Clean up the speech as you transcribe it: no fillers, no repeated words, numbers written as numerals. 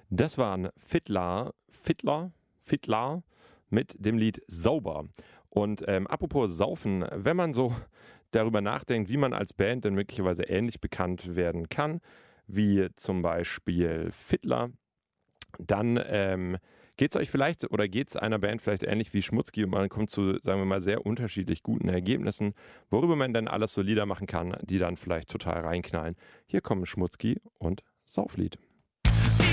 Das waren Fiddler mit dem Lied Sauber. Und apropos Saufen, wenn man so darüber nachdenkt, wie man als Band denn möglicherweise ähnlich bekannt werden kann, wie zum Beispiel Fiddler, dann geht es euch vielleicht oder geht es einer Band vielleicht ähnlich wie Schmutzki und man kommt zu, sagen wir mal, sehr unterschiedlich guten Ergebnissen, worüber man dann alles so Lieder machen kann, die dann vielleicht total reinknallen. Hier kommen Schmutzki und Sauflied.